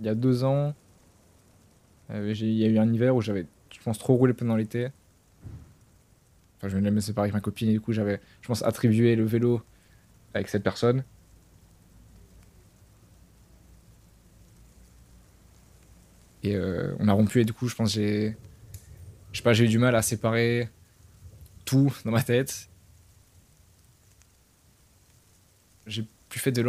il y a 2 ans, il y a eu un hiver où j'avais, je pense, trop roulé pendant l'été. Enfin, je venais de me séparer avec ma copine et du coup, j'avais, je pense, attribué le vélo avec cette personne. Et on a rompu et du coup, je pense, je sais pas, j'ai eu du mal à séparer tout dans ma tête. J'ai plus fait de